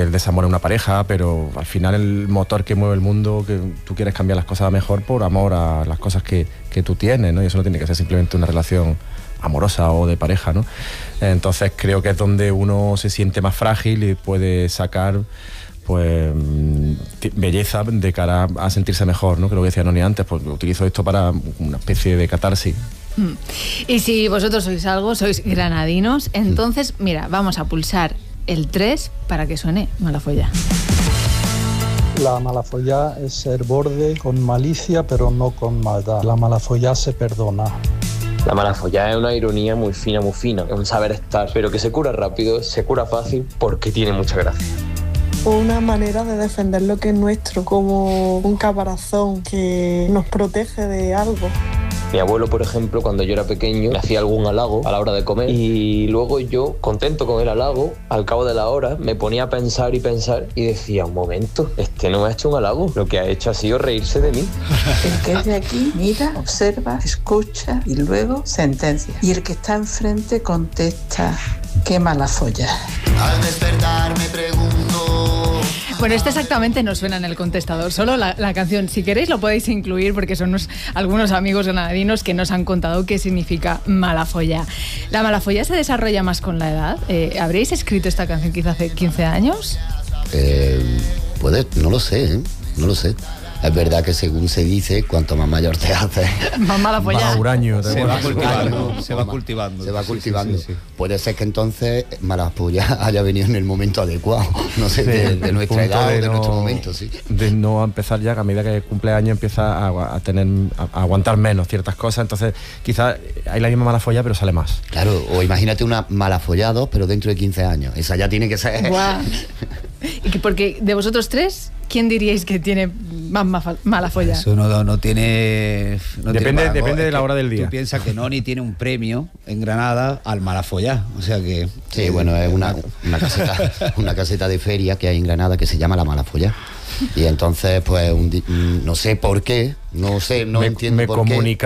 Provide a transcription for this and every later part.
el desamor en una pareja, pero al final el motor que mueve el mundo, que tú quieres cambiar las cosas a mejor por amor a las cosas que tú tienes, ¿no? Y eso no tiene que ser simplemente una relación amorosa o de pareja, ¿no? Entonces creo que es donde uno se siente más frágil y puede sacar pues belleza de cara a sentirse mejor, ¿no? Que lo que decía Noni antes, pues utilizo esto para una especie de catarsis. Y si vosotros sois algo, sois granadinos, entonces, mira, vamos a pulsar el 3 para que suene Malafollá. La malafollá es ser borde con malicia, pero no con maldad. La malafollá se perdona. La malafollá es una ironía muy fina, es un saber estar, pero que se cura rápido, se cura fácil porque tiene mucha gracia. Una manera de defender lo que es nuestro, como un caparazón que nos protege de algo. Mi abuelo, por ejemplo, cuando yo era pequeño, me hacía algún halago a la hora de comer y luego yo, contento con el halago, al cabo de la hora, me ponía a pensar y decía, un momento, este no me ha hecho un halago, lo que ha hecho ha sido reírse de mí. El que es de aquí mira, observa, escucha y luego sentencia. Y el que está enfrente contesta, qué malafollá. Al despertar me pregunto... Bueno, este exactamente no suena en el contestador, solo la canción. Si queréis lo podéis incluir porque son algunos amigos granadinos que nos han contado qué significa malafollá. ¿La malafollá se desarrolla más con la edad? ¿Habréis escrito esta canción quizá hace 15 años? No lo sé, no lo sé. Es verdad que según se dice, cuanto más mayor te haces, más malafollá. Más huraño. Se va cultivando. Sí. Puede ser que entonces malafollá haya venido en el momento adecuado, no sé, de nuestra edad o de nuestro momento, sí. De no empezar ya, que a medida que cumple años empieza a aguantar menos ciertas cosas, entonces quizás hay la misma malafollá pero sale más. Claro, o imagínate una malafollado pero dentro de 15 años, esa ya tiene que ser... Porque de vosotros tres, ¿quién diríais que tiene más malafollá? Eso no tiene... Depende de la hora del día. Tú piensas que Noni tiene un premio en Granada al malafollá, o sea que... Sí, bueno, es una caseta de feria que hay en Granada que se llama La Malafollá. Y entonces, pues, no sé por qué, no entiendo por qué.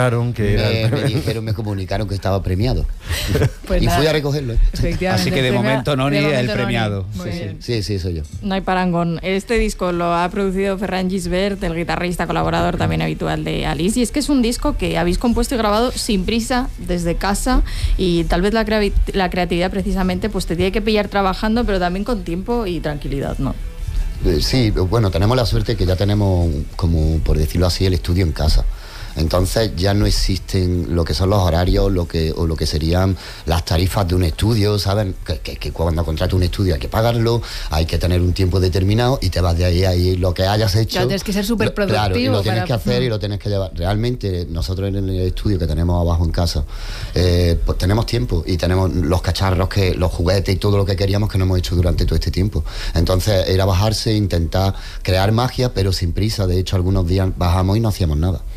Me comunicaron que estaba premiado. Pues y fui a recogerlo. Así que de momento Noni es el premiado. Sí, soy yo. No hay parangón. Este disco lo ha producido Ferran Gisbert, el guitarrista colaborador también habitual de Alice. Y es que es un disco que habéis compuesto y grabado sin prisa, desde casa. Y tal vez la creatividad precisamente pues te tiene que pillar trabajando, pero también con tiempo y tranquilidad, ¿no? Sí, bueno, tenemos la suerte que ya tenemos, como por decirlo así, el estudio en casa. Entonces ya no existen lo que son los horarios, lo que serían las tarifas de un estudio, ¿saben? Que cuando contratas un estudio hay que pagarlo, hay que tener un tiempo determinado y te vas de ahí lo que hayas hecho. Claro, tienes que ser súper productivo. Claro, y lo tienes que hacer y lo tienes que llevar. Realmente nosotros en el estudio que tenemos abajo en casa, pues tenemos tiempo y tenemos los cacharros, los juguetes y todo lo que queríamos que no hemos hecho durante todo este tiempo. Entonces era bajarse, intentar crear magia, pero sin prisa. De hecho, algunos días bajamos y no hacíamos nada.